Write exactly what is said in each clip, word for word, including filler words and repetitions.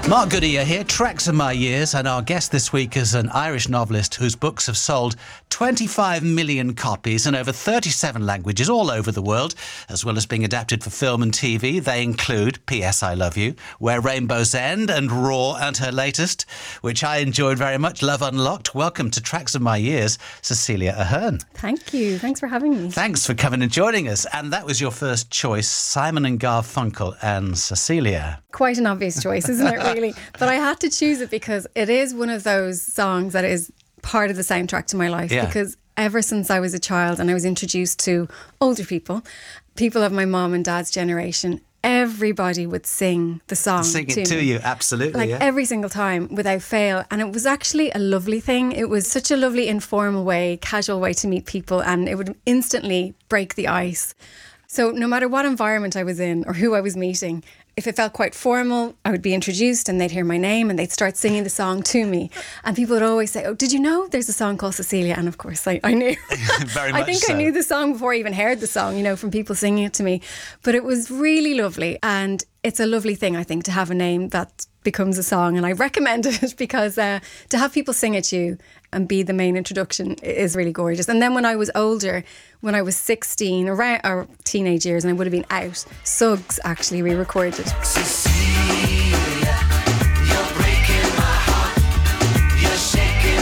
Mark Goodyear here, Tracks of My Years, and our guest this week is an Irish novelist whose books have sold twenty-five million copies in over thirty-seven languages all over the world, as well as being adapted for film and T V. They include P S I Love You, Where Rainbows End, and Raw, and her latest, which I enjoyed very much, Love Unlocked. Welcome to Tracks of My Years, Cecilia Ahern. Thank you. Thanks for having me. Thanks for coming and joining us. And that was your first choice, Simon and Garfunkel and Cecilia. Quite an obvious choice, isn't it, really? But I had to choose it because it is one of those songs that is part of the soundtrack to my life. Yeah. Because ever since I was a child and I was introduced to older people, people of my mom and dad's generation, everybody would sing the song Sing it to, to me. you, absolutely. Like yeah. every single time without fail. And it was actually a lovely thing. It was such a lovely informal way, casual way to meet people, and it would instantly break the ice. So no matter what environment I was in or who I was meeting, if it felt quite formal, I would be introduced and they'd hear my name and they'd start singing the song to me. And people would always say, oh, did you know there's a song called Cecilia? And of course I, I knew. Very much I think so. I knew the song before I even heard the song, you know, from people singing it to me. But it was really lovely. And it's a lovely thing, I think, to have a name that becomes a song. And I recommend it because uh, to have people sing at you and be the main introduction is really gorgeous. And then when I was older, when I was sixteen, around or teenage years, and I would have been out, Suggs actually re-recorded. Cecilia, you're breaking my heart. You're shaking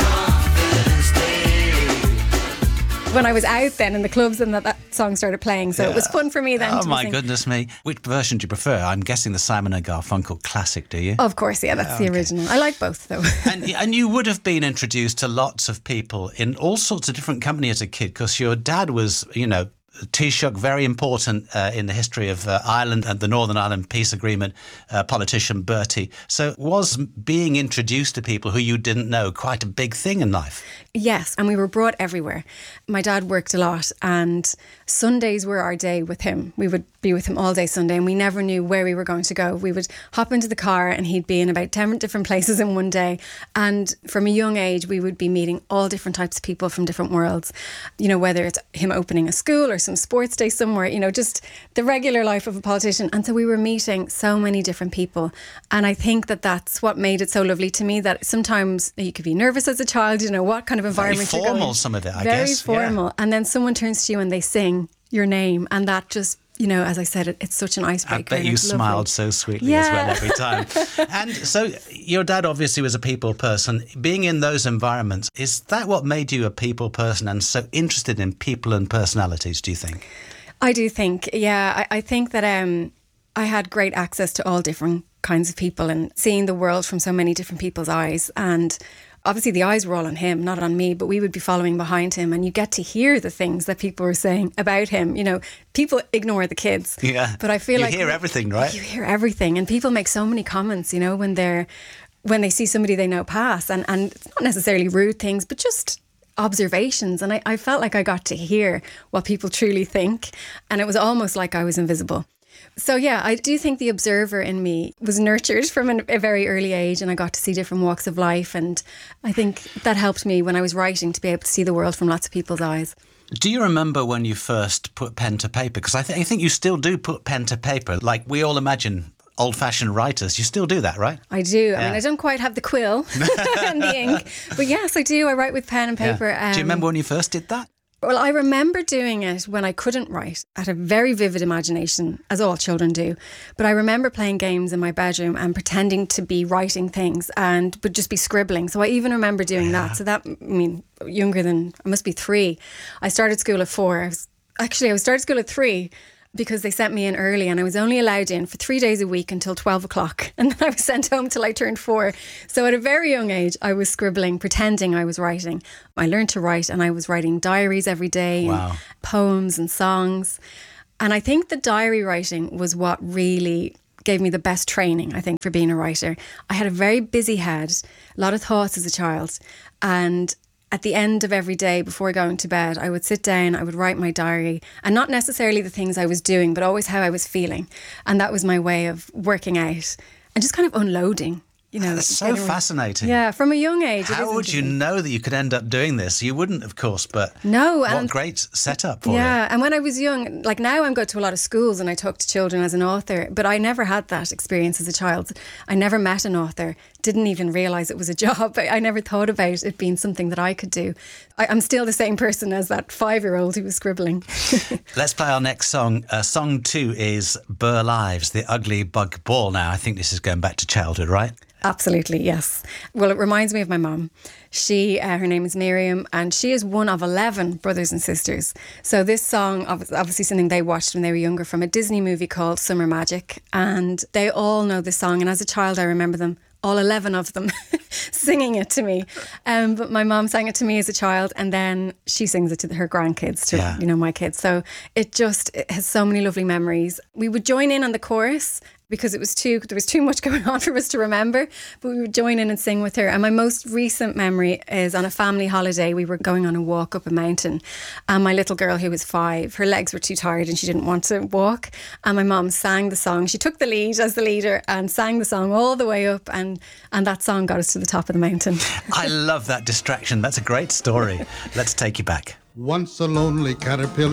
my confidence daily. When I was out then in the clubs and that, that song started playing, so it was fun for me then. Oh to my sing. goodness me. Which version do you prefer? I'm guessing the Simon and Garfunkel classic, do you? Of course, yeah, that's Yeah, the okay. original. I like both though. And, and you would have been introduced to lots of people in all sorts of different company as a kid, because your dad was, you know, Taoiseach, very important uh, in the history of uh, Ireland and the Northern Ireland Peace Agreement, uh, politician Bertie. So was being introduced to people who you didn't know quite a big thing in life? Yes, and we were brought everywhere. My dad worked a lot and Sundays were our day with him. We would be with him all day Sunday and we never knew where we were going to go. We would hop into the car and he'd be in about ten different places in one day. And from a young age, we would be meeting all different types of people from different worlds. You know, whether it's him opening a school or some sports day somewhere, you know, just the regular life of a politician. And so we were meeting so many different people. And I think that that's what made it so lovely to me, that sometimes you could be nervous as a child, you know, what kind of environment Very you're going. formal, some of it, I Very guess. formal. Yeah. And then someone turns to you and they sing your name. And that just, you know, as I said, it, it's such an icebreaker. I bet and you it's smiled lovely. so sweetly Yeah. as well every time. And so your dad obviously was a people person. Being in those environments, is that what made you a people person and so interested in people and personalities, do you think? I do think, yeah, I, I think that um, I had great access to all different kinds of people and seeing the world from so many different people's eyes. And obviously the eyes were all on him, not on me, but we would be following behind him and you get to hear the things that people were saying about him. You know, people ignore the kids. Yeah. But I feel you like... hear everything, right? You hear everything. And people make so many comments, you know, when they're when they see somebody they know pass. And, and it's not necessarily rude things, but just observations. And I, I felt like I got to hear what people truly think. And it was almost like I was invisible. So yeah, I do think the observer in me was nurtured from an, a very early age and I got to see different walks of life. And I think that helped me when I was writing to be able to see the world from lots of people's eyes. Do you remember when you first put pen to paper? Because I, th- I think you still do put pen to paper, like we all imagine old-fashioned writers. You still do that, right? I do. I Yeah. mean, I don't quite have the quill and the ink, but yes, I do. I write with pen and paper. Yeah. Um, Do you remember when you first did that? Well, I remember doing it when I couldn't write. I had a very vivid imagination, as all children do. But I remember playing games in my bedroom and pretending to be writing things and would just be scribbling. So I even remember doing Yeah. that. So that, I mean, younger than, I must be three. I started school at four. I was, actually, I started school at three because they sent me in early and I was only allowed in for three days a week until twelve o'clock. And then I was sent home till I turned four. So at a very young age, I was scribbling, pretending I was writing. I learned to write and I was writing diaries every day, Wow. and poems and songs. And I think the diary writing was what really gave me the best training, I think, for being a writer. I had a very busy head, a lot of thoughts as a child. And at the end of every day before going to bed, I would sit down, I would write my diary, and not necessarily the things I was doing, but always how I was feeling. And that was my way of working out and just kind of unloading. you know. That's so getting- fascinating. Yeah, from a young age. it How is would you interesting. know that you could end up doing this? You wouldn't, of course, but No, what and great setup for yeah, and when I was young, like now I'm go to a lot of schools and I talk to children as an author, but I never had that experience as a child. I never met an author, didn't even realise it was a job. I, I never thought about it being something that I could do. I, I'm still the same person as that five-year-old who was scribbling. you. Let's play our next song. Uh, song two is Burr Lives, The Ugly Bug Ball. Now, I think this is going back to childhood, right? Absolutely, yes. Well, it reminds me of my mum. She, uh, her name is Miriam, and she is one of eleven brothers and sisters. So this song, ob- obviously something they watched when they were younger from a Disney movie called Summer Magic. And they all know this song. And as a child, I remember them, all eleven of them, singing it to me. Um, but my mum sang it to me as a child, and then she sings it to her grandkids, to Yeah. you know, my kids. So it just it has so many lovely memories. We would join in on the chorus because it was too there was too much going on for us to remember, but we would join in and sing with her. And my most recent memory is on a family holiday. We were going on a walk up a mountain, and my little girl, who was five, her legs were too tired and she didn't want to walk, and my mum sang the song. She took the lead as the leader and sang the song all the way up, and and that song got us to the top of the mountain. I love that distraction. That's a great story. Let's take you back. Once a lonely caterpillar